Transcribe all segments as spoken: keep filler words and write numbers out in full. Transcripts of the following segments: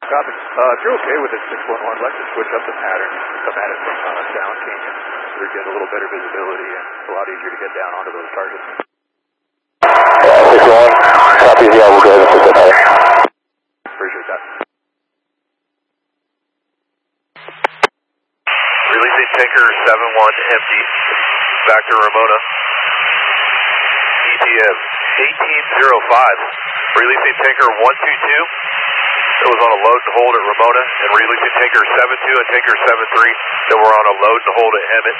Copy. Uh, if you're okay with it, six one one, let's just switch up the pattern. Come at it from uh, down canyon. We're getting a little better visibility and it's a lot easier to get down onto those targets. Yeah, six one one. Copy. Yeah, we'll go ahead and switch that pattern. Appreciate that. Releasing tanker seven one empty. Back to Ramona. E T M eighteen oh five. Releasing tanker one two two. It was on a load and hold at Ramona, and releasing tanker seven two and tanker seven three that were on a load and hold at Emmett.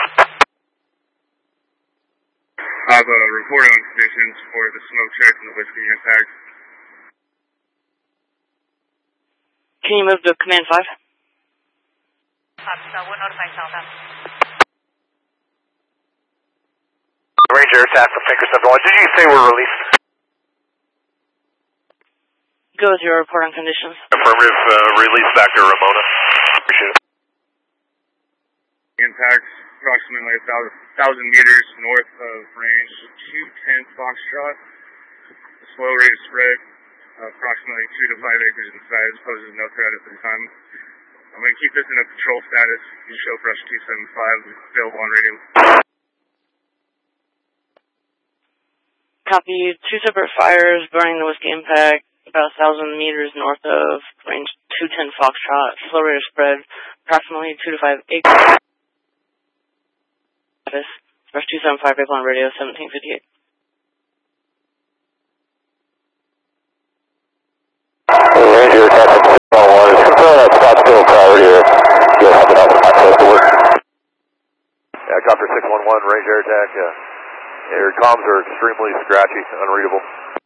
I have a report on conditions for the smoke check and the whiskey impact. Can you move to command five? Copy, so we'll notify southbound. Ranger attack from tanker seven one. Did you say we're released? Go with your report on conditions. Affirmative, uh, release back to Ramona. Appreciate it. Impact approximately a thousand, thousand meters north of range two ten Foxtrot. The slow rate of spread, uh, approximately two to five acres in size, poses no threat at this time. I'm going to keep this in a control status. You show brush two seven five, available on radio. Copy. Two separate fires burning the whiskey impact. About a thousand meters north of range two ten Foxtrot, slow rate of spread, approximately two to five acres. Brush two seven five, on radio, seventeen fifty-eight. Ranger attack from six one one. It's confirmed that spot's still a priority or you'll have it off the access to work. Yeah, copy six one one, Ranger attack. Uh, your comms are extremely scratchy, unreadable.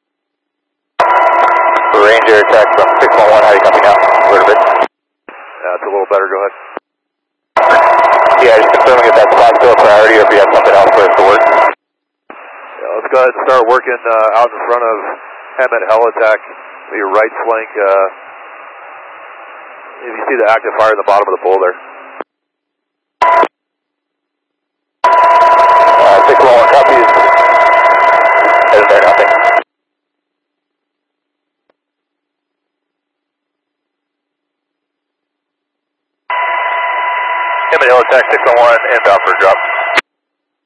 Ranger attack from six one one, how are you coming out? A little bit. Yeah, it's a little better, go ahead. Yeah, just confirming if that spot's still a priority or if you have something else for us to work. Yeah, let's go ahead and start working uh, out in front of Emmett Hell attack. Your right flank, uh, if you see the active fire in the bottom of the bowl there. Uh, six one one copies. Isn't there nothing? Emmett Hill attack six one one, inbound for drop.